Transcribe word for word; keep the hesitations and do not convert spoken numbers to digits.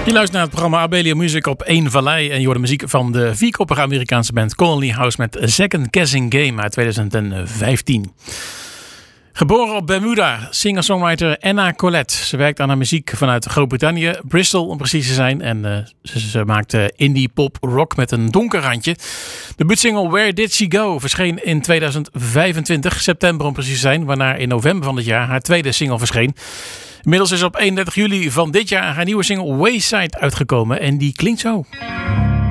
Je luistert naar het programma Abelia Music op één Vallei en je hoort de muziek van de vierkoppige Amerikaanse band Colony House met Second Guessing Game uit twintig vijftien. Geboren op Bermuda, singer-songwriter Anna Collette. Ze werkt aan haar muziek vanuit Groot-Brittannië, Bristol om precies te zijn. En uh, ze, ze maakt uh, indie pop rock met een donker randje. De debuutsingle Where Did She Go verscheen in tweeduizend vijfentwintig, september om precies te zijn. Waarna in november van dit jaar haar tweede single verscheen. Inmiddels is op eenendertig juli van dit jaar haar nieuwe single Wayside uitgekomen. En die klinkt zo.